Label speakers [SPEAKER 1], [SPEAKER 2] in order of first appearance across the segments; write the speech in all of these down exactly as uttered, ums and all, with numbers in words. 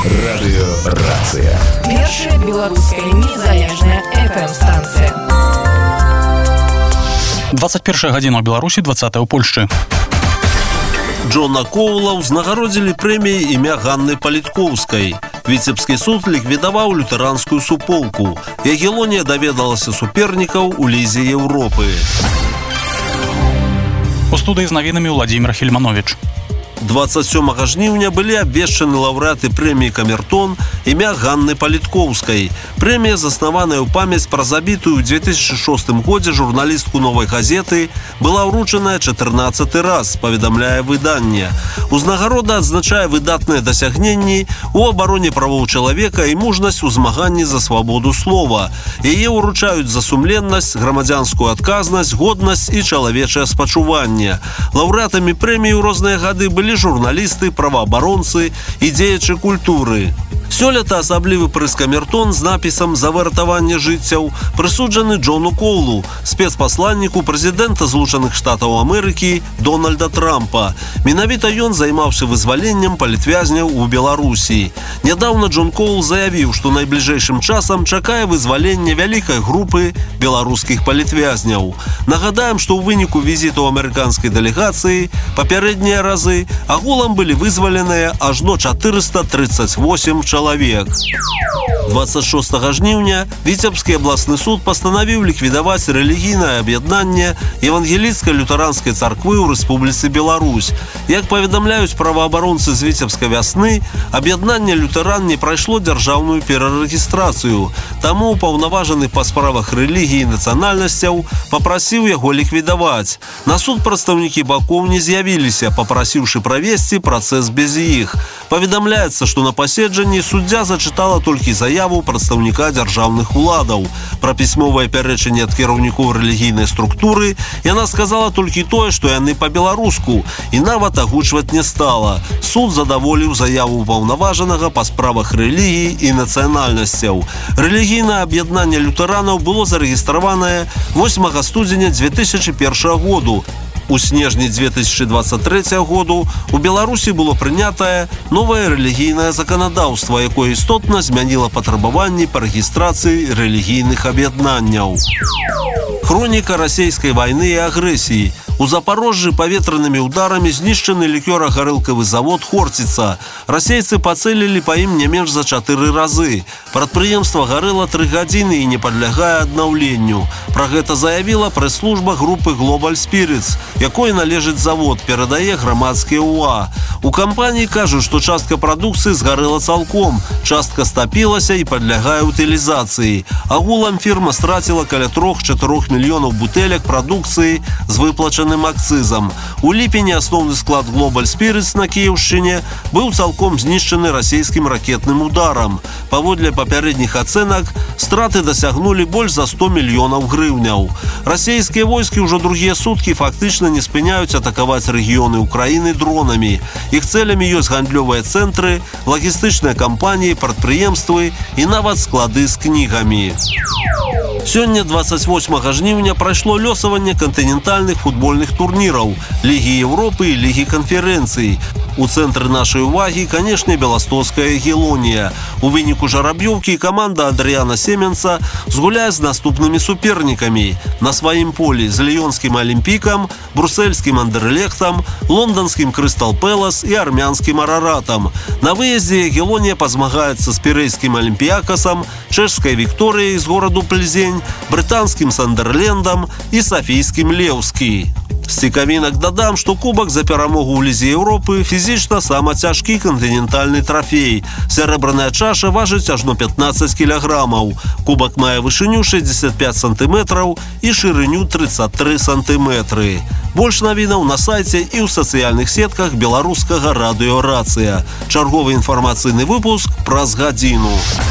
[SPEAKER 1] Радыёрацыя.
[SPEAKER 2] Першая беларуская незалежная эф эм-станцыя.
[SPEAKER 3] двадцать первая гадзіна ў Беларусі, двадцатая ў Польшчы.
[SPEAKER 4] Джона Коула ўзнагародзілі прэміяй імя Ганны Паліткоўскай. Віцебскі суд ліквідаваў лютэранскую суполку. Ягелонія даведалася супернікаў у Лізе Еўропы.
[SPEAKER 3] У студыі з навінамі Владзімір Хельманович.
[SPEAKER 4] двадцать сёмага жніўня былі абвешчаны лаўрэаты прэміі Камертон імя Ганны Паліткоўскай. Прэмія, заснаваная ў памяць пра забітую ў две тысячы шостым годзе журналістку «Новай газеты», была ўручаная чатырнаццаты раз, паведамляе выданне. Узнагарода адзначае выдатныя дасягненні ў абароне правоў чалавека і мужнасць у змаганні за свабоду слова. Яе ўручаюць за сумленнасць, грамадзянскую адказнасць, годнасць і чалавечае спачуванне. Лаўрэатамі прэміі ў розныя гады былі журналісты, праваабаронцы і дзеячы культуры. Сёлета асаблівы прыз Камертон з напісам «За выратаванне жыццяў» прысуджаны Джону Коулу, спецпасланніку прэзідэнта Злучаных Штатаў Амерыкі Дональда Трампа. Менавіта ён займаўся вызваленнем палітвязняў у Беларусі. Нядаўна Джон Коул заявіў, што найбліжэйшым часам чакае вызвалення вялікай групы беларускіх палітвязняў. Нагадаем, што ў выніку візіту амерыканскай дэлегацыі папярэднія разы агулам былі вызваленыя ажно чатырыста трыццаць восем чалавек. двадцать шостага жніўня Віцебскі абласны суд пастанавіў ліквідаваць рэлігійнае аб'яднанне Евангелійска-лютэранскай царквы ў Рэспубліцы Беларусь. Як паведамляюць праваабаронцы з Віцебскай вясны, аб'яднанне лютэран не прайшло дзяржаўную перарэгістрацыю. Таму упаўнаважаны па справах рэлігіі і нацыянальнасцяў папрасіў яго ліквідаваць. На суд прадстаўнікі бакоў не з'явіліся, папрасіўшы правесці працэс без іх. Паведамляецца, што на паседжанні суддзя зачытала толькі заяву прадстаўніка дзяржаўных уладаў. Пра пісьмовае пярэчанне ад кіраўнікоў рэлігійнай структуры яна сказала толькі тое, што яны па-беларуску, і нават агучваць не стала. Суд задаволіў заяву упаўнаважанага па справах рэлігіі і нацыянальнасцяў. Рэлігійнае аб'яднанне лютэранаў было зарэгістраванае восьмага студзеня дзве тысячы першага году. У снежні дзве тысячы дваццаць трэцяга году у Беларусі было прынятае новае рэлігійнае заканадаўства, якое істотна змяніла патрабаванні па рэгістрацыі рэлігійных аб'яднанняў. Хроніка расійскай вайны і агрэсіі. У Запорожжы паветранымі ударамі знішчаны лікёра-гарэлкавы завод «Хортица». Расейцы пацэлілі па ім не менш за чатыры разы. Прадпрыемства гарэла тры гадзіны і не падлягае аднаўленню. Пра гэта заявіла прэс-служба групы «Global Spirits», якой належыць завод, перадае грамадскія УА. У кампаніі кажуць, што частка прадукцыі згарэла цалком, частка стапілася і падлягае утылізацыі. Агулам фірма страціла каля трох-чатырох мільёнаў бутэлек прадукцыі з выплачаным акцызам. У ліпені асноўны склад Global Spirits на Кіеўшчыне быў цалком знішчаны расійскім ракетным ударам. Паводле папярэдніх ацэнак, страты дасягнулі больш за сто мільёнаў грыўняў. Расійскія войскі ўжо другія суткі фактычна не спыняюць атакаваць рэгіёны Украіны дронамі. Іх цэлямі ёсць гандлёвыя цэнтры, лагістычныя кампаніі, прадпрыемствы і нават склады з кнігамі. Сёння двадцать восьмага жніўня прайшло лёсаванне кантынентальных футбольных турніраў, Лігі Еўропы і Лігі канферэнцый. У цэнтры нашай увагі, канешне, беластоцкая Ягелонія. У выніку жараб'ёўкі каманда Адрыяна Семенца згуляе з наступнымі супернікамі. На сваім полі з ліёнскім Алімпікам, брусельскім Андерлехтам, лонданскім Крыстал Пэлас і армянскім Араратам. На выездзе Ягелонія пазмагаецца з пірэйскім Алімпіякасам, чэшскай Вікторыяй з гораду Пльзень, брытанскім Сандерлендам і сафійскім Леўскі. З цікавінак дадам, што кубак за перамогу ў Лізе Еўропы фізічна сама цяжкі кантынентальны трафей. Сярэбраная чаша важыць ажно пятнаццаць кілаграмаў. Кубак мае вышыню шэсцьдзесят пять сантыметраў і шырыню трыццаць тры сантыметры. Больш навінаў на сайце і ў сацыяльных сетках беларускага радыёрацыя. Чарговы інфармацыйны выпуск праз гадзіну.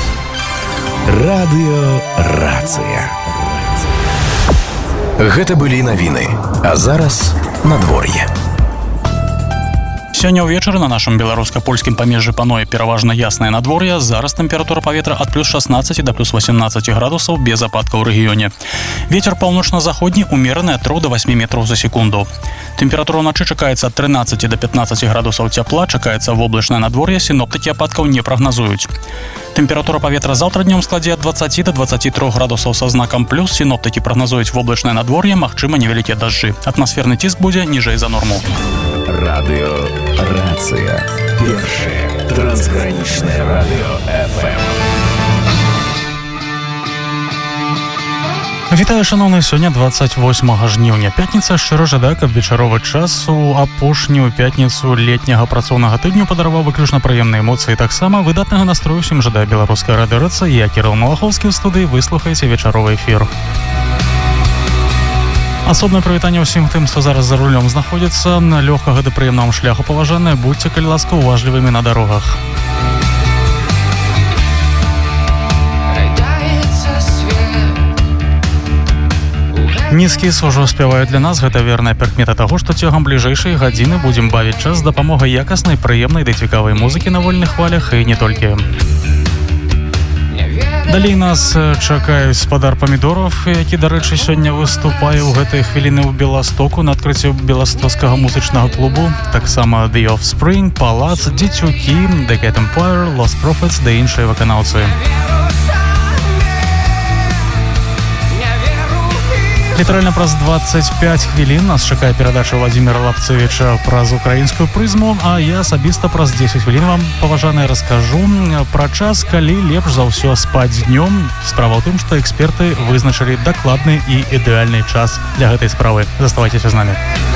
[SPEAKER 1] Радыёрацыя. Гэта былі навіны. А зараз надвор'е.
[SPEAKER 3] Сёння ўвечары на нашым беларуска-польскім памежжы пануе пераважна яснае надвор'е. Зараз тэмпература паветра ад плюс шаснаццаці да плюс васемнаццаці градусаў без ападкаў у рэгіёне. Вецер паўночна-заходні умераны ад трох да васьмі метраў за секунду. Тэмпература ўначы чакаецца ад трынаццаці да пятнаццаці градусаў цяпла, чакаецца воблачнае надвор'е, сіноптыкі ападкаў не прагназуюць. Тэмпература паветра заўтра днём складзе ад дваццаці да дваццаці трох градусаў са знакам плюс, сіноптыкі прагназуюць воблачнае надвор'е, магчыма невялікія дажджы. Атмасферны ціск будзе ніжэй за норму.
[SPEAKER 1] Радио «Рация». Первое трансграничное радио эф эм.
[SPEAKER 3] Вітаю, шановныя, сёння дваццаць восьмага жніўня. Пятніца. Шчыра жадаю, каб вечаровы час у апошнюю пятніцу летняга працоўнага тыдню падараваў выключна прыемныя эмоцыі. Таксама выдатнага настрою усім жадаю беларуская радыё «Рация». Я Кірыл Малахоўскі ў студыі. Выслухайце вечаровы эфір. Асобнае прывітанне ўсім тым, хто зараз за рулём знаходзіцца. Лёгкага да прыемнага шляху паважаныя. Будьце, калі ласка, уважлівымі на дарогах. Нізкі ўжо спяваюць для нас. Гэта верная прыкмета таго, што цягам бліжэйшай гадзіны будзем бавіць час з дапамогай якаснай, прыемнай ды цікавай музыкі на вольных хвалях і не толькі. Далей нас чакаюць спадар памідоров, які, дарэчы, сёння выступае ў гэтыя хвіліны ў Беластоку на адкрыцці беластоцкага музычнага клубу. Таксама The Offspring, Палац, Дзецюкі, The Cat Empire, Lost Prophets ды іншыя выканаўцы. Літаральна праз дваццаць пяць хвілін нас чакае перадача Владзіміра Лапцевіча праз украінскую прызму, а я асабіста праз дзесяць хвілін вам, паважаныя, раскажу пра час, калі лепш за ўсё спаць днём. Справа ў тым, што эксперты вызначылі дакладны і ідэальны час для гэтай справы. Заставайцеся з намі.